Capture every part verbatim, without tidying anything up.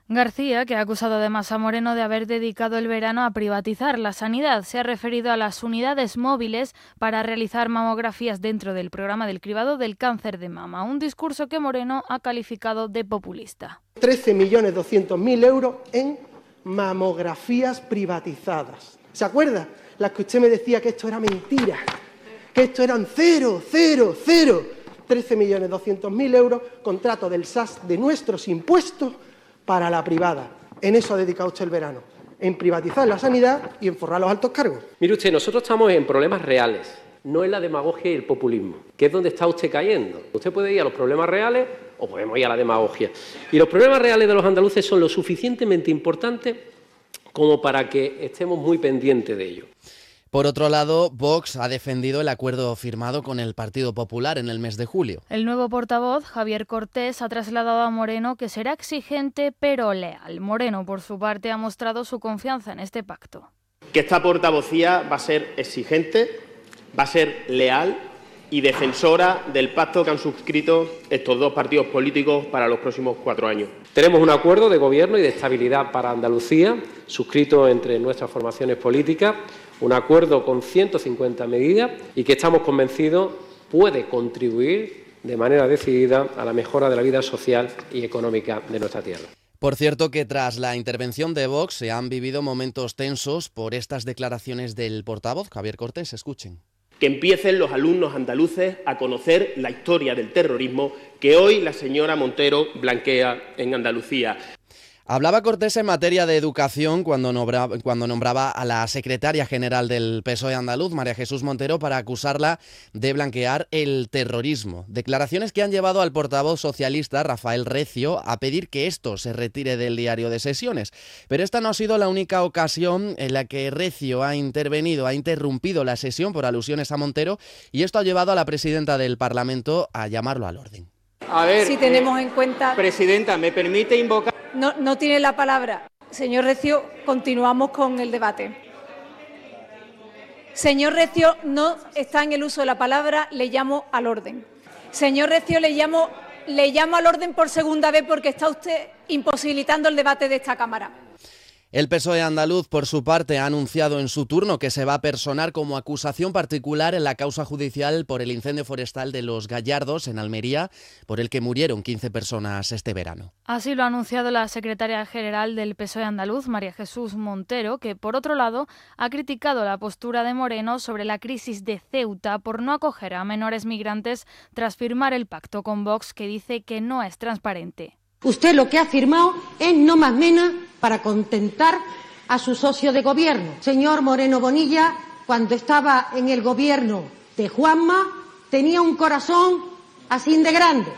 García, que ha acusado además a Moreno de haber dedicado el verano a privatizar la sanidad, se ha referido a las unidades móviles para realizar mamografías dentro del programa del cribado del cáncer de mama, un discurso que Moreno ha calificado de populista. trece millones doscientos mil euros en mamografías privatizadas. ¿Se acuerda? Las que usted me decía que esto era mentira, que esto eran cero, cero, cero. trece millones doscientos mil euros, contrato del S A S de nuestros impuestos para la privada. En eso ha dedicado usted el verano, en privatizar la sanidad y en forrar a los altos cargos. Mire usted, nosotros estamos en problemas reales, no en la demagogia y el populismo, que es donde está usted cayendo. Usted puede ir a los problemas reales o podemos ir a la demagogia. Y los problemas reales de los andaluces son lo suficientemente importantes como para que estemos muy pendientes de ello. Por otro lado, Vox ha defendido el acuerdo firmado con el Partido Popular en el mes de julio. El nuevo portavoz, Javier Cortés, ha trasladado a Moreno que será exigente pero leal. Moreno, por su parte, ha mostrado su confianza en este pacto. Que esta portavocía va a ser exigente, va a ser leal y defensora del pacto que han suscrito estos dos partidos políticos para los próximos cuatro años. Tenemos un acuerdo de gobierno y de estabilidad para Andalucía, suscrito entre nuestras formaciones políticas, un acuerdo con ciento cincuenta medidas y que estamos convencidos puede contribuir de manera decidida a la mejora de la vida social y económica de nuestra tierra. Por cierto que tras la intervención de Vox se han vivido momentos tensos por estas declaraciones del portavoz, Javier Cortés. Escuchen. Que empiecen los alumnos andaluces a conocer la historia del terrorismo que hoy la señora Montero blanquea en Andalucía. Hablaba Cortés en materia de educación cuando nombraba, cuando nombraba a la secretaria general del P S O E andaluz, María Jesús Montero, para acusarla de blanquear el terrorismo. Declaraciones que han llevado al portavoz socialista, Rafael Recio, a pedir que esto se retire del diario de sesiones. Pero esta no ha sido la única ocasión en la que Recio ha intervenido, ha interrumpido la sesión por alusiones a Montero, y esto ha llevado a la presidenta del Parlamento a llamarlo al orden. A ver, si tenemos eh, en cuenta... Presidenta, ¿me permite invocar...? No, no tiene la palabra. Señor Recio, continuamos con el debate. Señor Recio, no está en el uso de la palabra, le llamo al orden. Señor Recio, le llamo, le llamo al orden por segunda vez porque está usted imposibilitando el debate de esta Cámara. El P S O E andaluz, por su parte, ha anunciado en su turno que se va a personar como acusación particular en la causa judicial por el incendio forestal de Los Gallardos, en Almería, por el que murieron quince personas este verano. Así lo ha anunciado la secretaria general del P S O E andaluz, María Jesús Montero, que, por otro lado, ha criticado la postura de Moreno sobre la crisis de Ceuta por no acoger a menores migrantes tras firmar el pacto con Vox, que dice que no es transparente. Usted lo que ha firmado es no más menos para contentar a su socio de gobierno. Señor Moreno Bonilla, cuando estaba en el gobierno de Juanma, tenía un corazón así de grande.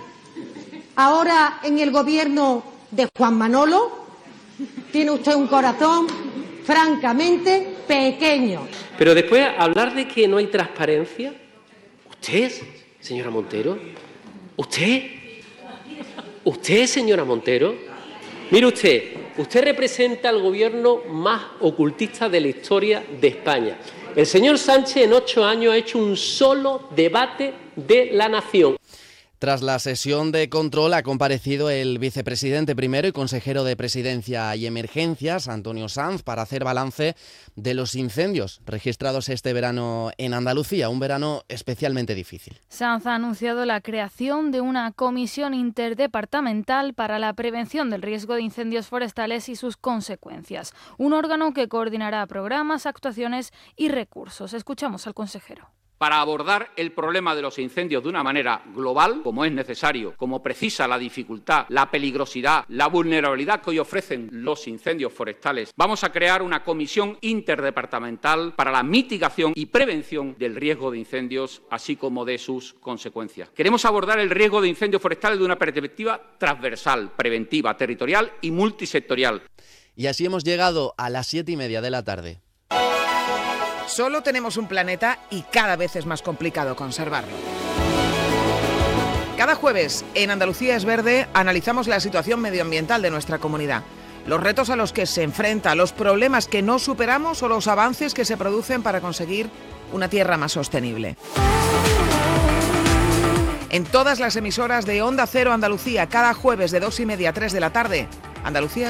Ahora, en el gobierno de Juan Manolo, tiene usted un corazón francamente pequeño. Pero después, hablar de que no hay transparencia, ¿usted, señora Montero? ¿Usted? ¿Usted, señora Montero? Mire usted, usted representa al gobierno más ocultista de la historia de España. El señor Sánchez en ocho años ha hecho un solo debate de la nación. Tras la sesión de control ha comparecido el vicepresidente primero y consejero de Presidencia y Emergencias, Antonio Sanz, para hacer balance de los incendios registrados este verano en Andalucía, un verano especialmente difícil. Sanz ha anunciado la creación de una comisión interdepartamental para la prevención del riesgo de incendios forestales y sus consecuencias, un órgano que coordinará programas, actuaciones y recursos. Escuchamos al consejero. Para abordar el problema de los incendios de una manera global, como es necesario, como precisa la dificultad, la peligrosidad, la vulnerabilidad que hoy ofrecen los incendios forestales, vamos a crear una comisión interdepartamental para la mitigación y prevención del riesgo de incendios, así como de sus consecuencias. Queremos abordar el riesgo de incendios forestales de una perspectiva transversal, preventiva, territorial y multisectorial. Y así hemos llegado a las siete y media de la tarde. Solo tenemos un planeta y cada vez es más complicado conservarlo. Cada jueves en Andalucía es Verde analizamos la situación medioambiental de nuestra comunidad, los retos a los que se enfrenta, los problemas que no superamos o los avances que se producen para conseguir una tierra más sostenible. En todas las emisoras de Onda Cero Andalucía, cada jueves de dos y media a tres de la tarde, Andalucía